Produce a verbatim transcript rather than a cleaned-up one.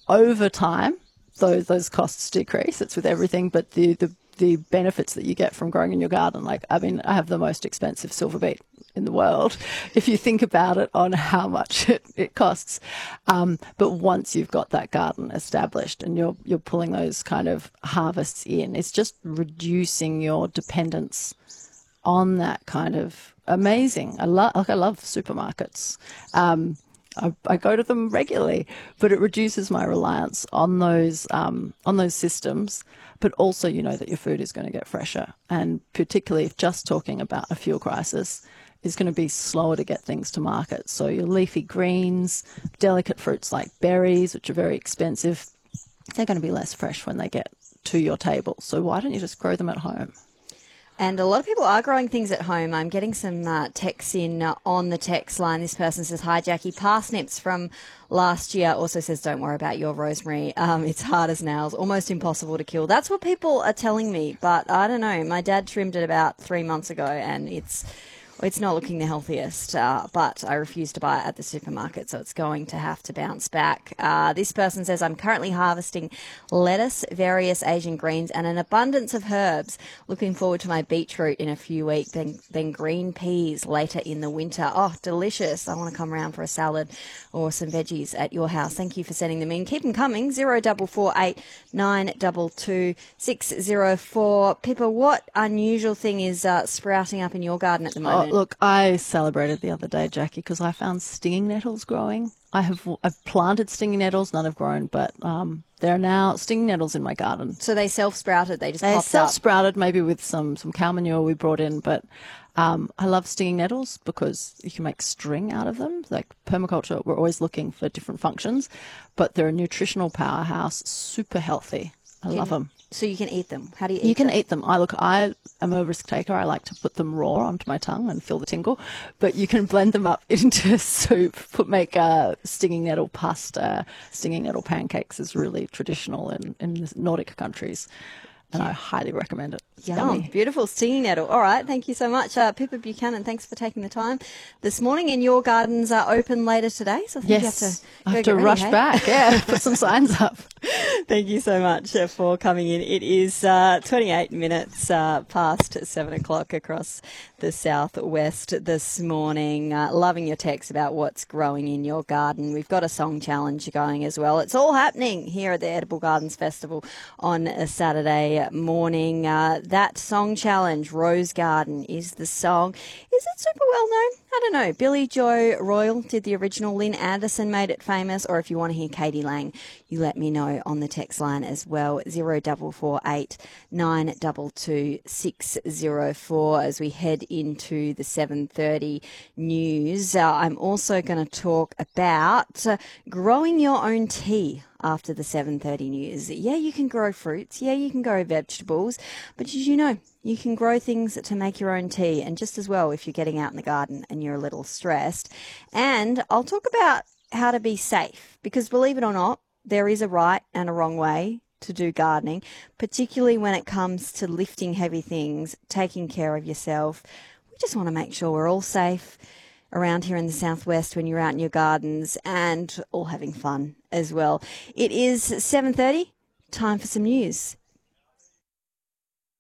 over time, those those costs decrease. It's with everything, but the the the benefits that you get from growing in your garden. Like, I mean, I have the most expensive silver beet in the world, if you think about it, on how much it, it costs. Um, but once you've got that garden established and you're you're pulling those kind of harvests in, it's just reducing your dependence on that kind of amazing. I love, like, I love supermarkets. Um, I, I go to them regularly, but it reduces my reliance on those um, on those systems. But also, you know that your food is going to get fresher, and particularly if just talking about a fuel crisis is going to be slower to get things to market. So your leafy greens, delicate fruits like berries, which are very expensive, they're going to be less fresh when they get to your table. So why don't you just grow them at home? And a lot of people are growing things at home. I'm getting some uh, texts in uh, on the text line. This person says, hi, Jackie. Parsnips from last year. Also says, don't worry about your rosemary. Um, it's hard as nails, almost impossible to kill. That's what people are telling me. But I don't know. My dad trimmed it about three months ago, and it's it's not looking the healthiest. Uh, but I refuse to buy it at the supermarket, so it's going to have to bounce back. Uh, this person says, I'm currently harvesting lettuce, various Asian greens, and an abundance of herbs. Looking forward to my beetroot in a few weeks, then, then green peas later in the winter. Oh, delicious. I want to come around for a salad or some veggies at your house. Thank you for sending them in. Keep them coming. zero four four eight nine two two six zero four. Pippa, what unusual thing is uh, sprouting up in your garden at the moment? Oh, look, I celebrated the other day, Jackie, because I found stinging nettles growing. I have I've planted stinging nettles, none have grown, but um, there are now stinging nettles in my garden. So they self-sprouted, they just They popped up? self-sprouted, maybe with some, some cow manure we brought in, but um, I love stinging nettles because you can make string out of them. Like permaculture, we're always looking for different functions, but they're a nutritional powerhouse, super healthy. I love them. So you can eat them. How do you eat them? You can eat them. I look, I am a risk taker. I like to put them raw onto my tongue and feel the tingle. But you can blend them up into soup. Put make uh, stinging nettle pasta. Stinging nettle pancakes is really traditional in, in the Nordic countries. And I highly recommend it. It's Yum, yummy. beautiful stinging nettle. All right, thank you so much. Uh, Pippa Buchanan, thanks for taking the time this morning. And your gardens are open later today, so I think Yes, you have to, I have go to get rush ready, hey? back. Yeah, put some signs up. Thank you so much uh, for coming in. It is uh, twenty-eight minutes uh, past seven o'clock across the southwest this morning. Uh, loving your text about what's growing in your garden. We've got a song challenge going as well. It's all happening here at the Edible Gardens Festival on a Saturday morning. Uh, that song challenge, Rose Garden, is the song. Is it super well known? I don't know. Billy Joe Royal did the original. Lynn Anderson made it famous. Or if you want to hear Katie Lang, you let me know on the text line as well. zero four four eight nine two two six zero four as we head into the seven thirty news. Uh, I'm also going to talk about uh, growing your own tea after the seven thirty news. Yeah, you can grow fruits. Yeah, you can grow vegetables. But did you know you can grow things to make your own tea? And just as well if you're getting out in the garden and you're a little stressed. And I'll talk about how to be safe, because believe it or not, there is a right and a wrong way to do gardening, particularly when it comes to lifting heavy things, taking care of yourself. We just want to make sure we're all safe around here in the southwest when you're out in your gardens, and all having fun as well. It is seven thirty, time for some news